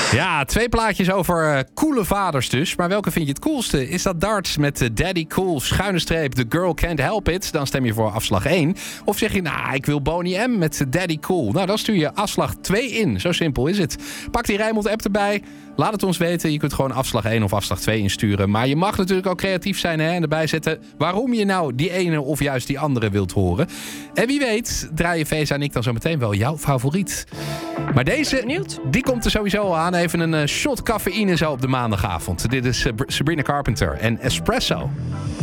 Ja, 2 plaatjes over coole vaders dus. Maar welke vind je het coolste? Is dat darts met Daddy Cool, _, The Girl Can't Help It? Dan stem je voor afslag 1. Of zeg je, ik wil Boney M met Daddy Cool. Nou, dan stuur je afslag 2 in. Zo simpel is het. Pak die Rijnmond-app erbij. Laat het ons weten. Je kunt gewoon afslag 1 of afslag 2 insturen. Maar je mag natuurlijk ook creatief zijn en erbij zetten waarom je nou die ene of juist die andere wilt horen. En wie weet, draaien Veza en ik dan zo meteen wel jouw favoriet. Maar deze, die komt er sowieso aan. Even een shot cafeïne zo op de maandagavond. Dit is Sabrina Carpenter en Espresso.